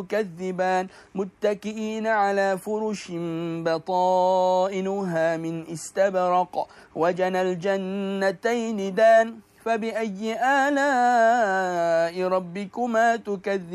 تكذبان متكئين على فرش بطائنها من استبرق وجنى الجنتين دان فبأي آلاء ربكما تكذبان